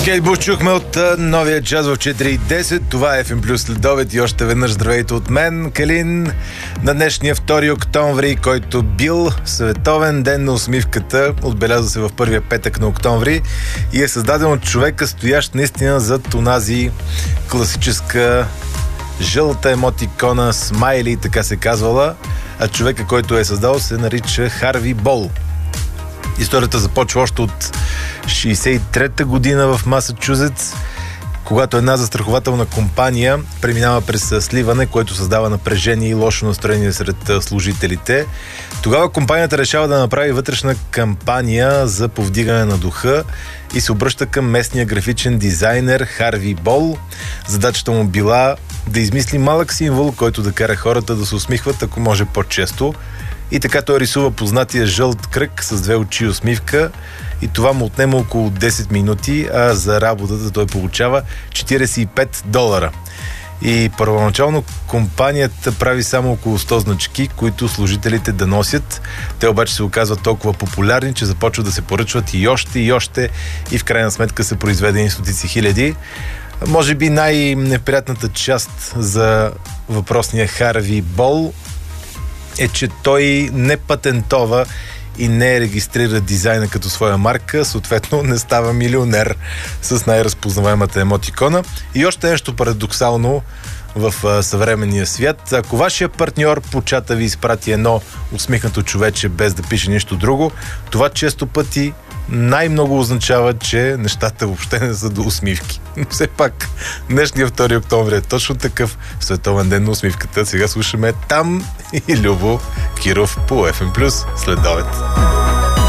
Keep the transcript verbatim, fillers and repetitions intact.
Кейт Буш чухме от а, новия джаз в четири и десет. Това е еф ем Плюс следобед и още веднъж здравейте от мен, Калин, на днешния втори октомври, който бил световен ден на усмивката. Отбелязва се в първия петък на октомври и е създаден от човека, стоящ наистина зад онази класическа жълта емотикона смайли, така се казвала, а човека, който е създал, се нарича Харви Бол. Историята започва още от шейсет и трета година в Масачузетс, когато една застрахователна компания преминава през сливане, което създава напрежение и лошо настроение сред служителите. Тогава компанията решава да направи вътрешна кампания за повдигане на духа и се обръща към местния графичен дизайнер Харви Бол. Задачата му била да измисли малък символ, който да кара хората да се усмихват, ако може по-често. И така той рисува познатия жълт кръг с две очи усмивка и това му отнема около десет минути, а за работата той получава четиридесет и пет долара. И първоначално компанията прави само около сто значки, които служителите да носят. Те обаче се оказват толкова популярни, че започват да се поръчват и още и още и в крайна сметка са произведени стотици хиляди. Може би най-неприятната част за въпросния Харви Бол е, че той не патентова и не регистрира дизайна като своя марка, съответно не става милионер с най-разпознаваемата емотикона. И още нещо парадоксално в а, съвременния свят. Ако вашия партньор по чата ви изпрати едно усмихнато човече без да пише нищо друго, това често пъти най-много означава, че нещата въобще не са до усмивки. Но все пак, днешния втори октомври е точно такъв световен ден на усмивката. Сега слушаме Там и Любо Киров по еф ем Плюс следобед.